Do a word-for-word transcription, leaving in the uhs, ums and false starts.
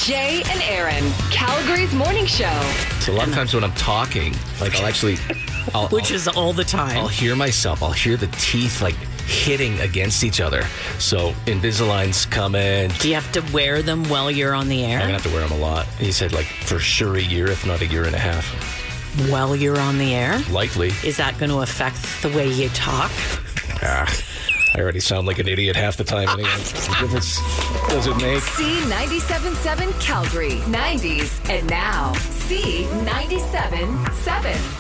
Jay and Aaron, Calgary's morning show. So a lot of times when I'm talking, like I'll actually... I'll, Which I'll, is all the time. I'll hear myself. I'll hear the teeth like hitting against each other. So Invisalign's coming. Do you have to wear them while you're on the air? I'm going to have to wear them a lot. He said like for sure a year, if not a year and a half. While you're on the air? Likely. Is that going to affect the way you talk? Ah, I already sound like an idiot half the time anyway. What difference does it make? C ninety-seven point seven Calgary, nineties, and now C ninety-seven point seven.